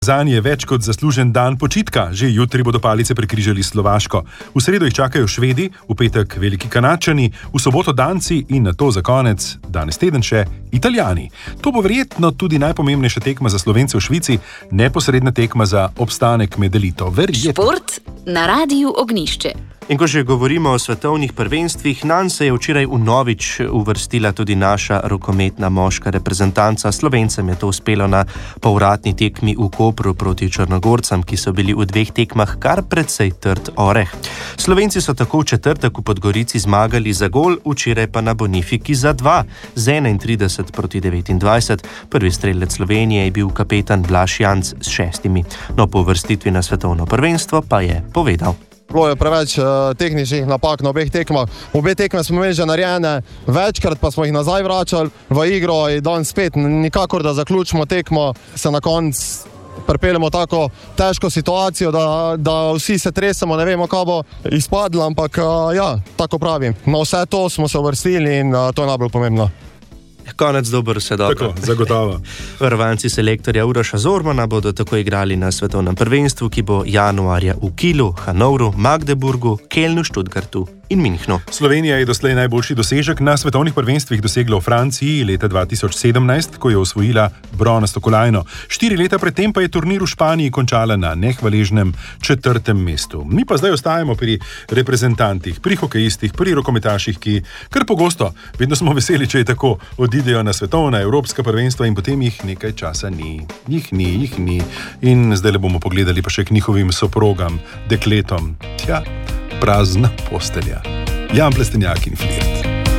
Zanj je več kot zaslužen dan počitka. Že jutri bodo palice prekrižali Slovaško. V sredo jih čakajo Švedi, v petek veliki Kanadčani, v soboto Danci in nato za konec, danes teden še, Italijani. To bo verjetno tudi najpomembnejša tekma za Slovence v Švici, neposredna tekma za obstanek med elito. Šport na Rádiu Ognjišče. In ko že govorimo o svetovnih prvenstvih, nanj se je včeraj vnovič uvrstila tudi naša rokometna moška reprezentanca. Slovencem je to uspelo na povratni tekmi v Kopru proti Črnogorcem, ki so bili v dveh tekmah kar precej trd oreh. Slovenci so tako v četrtek v Podgorici zmagali za gol, včeraj pa na Bonifiki za 2, z 31 proti 29. Prvi strelec Slovenije je bil kapetan Blaž Janc s 6. No, po uvrstitvi na svetovno prvenstvo pa je povedal: Bilo je preveč tehničnih napak na obeh tekmah. Obe tekme smo imeli že narejene, večkrat pa smo jih nazaj vračali v igro in danes spet nikakor, da zaključimo tekmo, se na koncu pripeljemo tako težko situacijo, da vsi se tresemo, ne vemo, kaj bo izpadlo, ampak ja, tako pravim. Na vse to smo se uvrstili in to je najbolj pomembno. Konec dober se dobro. Tako, zagotovo. Varovanci selektorja Uroša Zormana bodo tako igrali na svetovnem prvenstvu, ki bo januarja v Kielu, Hanovru, Magdeburgu, Kelnu, Študgartu in Minhnu. Slovenija je doslej najboljši dosežek na svetovnih prvenstvih dosegla v Franciji leta 2017, ko je osvojila bronasto kolajno. 4 leta predtem pa je turnir v Španiji končala na nehvaležnem 4. mestu. Mi pa zdaj ostajamo pri reprezentantih, pri hokejistih, pri rokometaših, ki kar pogosto, vedno smo veseli, če je tako, odidejo na svetovna, evropska prvenstva in potem jih nekaj časa ni. Jih ni. In zdaj le bomo pogledali pa še k njihovim soprogam, dekletom. Tja, prazna postelja. Jan Plestenjak in Flirt.